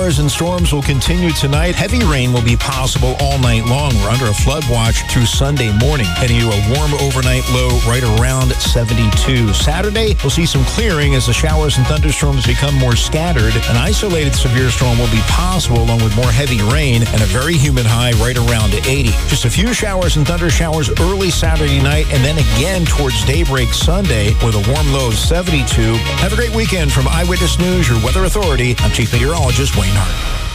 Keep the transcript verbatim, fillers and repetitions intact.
Showers and storms will continue tonight. Heavy rain will be possible all night long. We're under a flood watch through Sunday morning. Heading to a warm overnight low right around seventy-two. Saturday, we'll see some clearing as the showers and thunderstorms become more scattered. An isolated severe storm will be possible along with more heavy rain and a very humid high right around eighty. Just a few showers and thunder showers early Saturday night and then again towards daybreak Sunday with a warm low of seventy-two. Have a great weekend from Eyewitness News, your weather authority. I'm Chief Meteorologist Wayne Hart.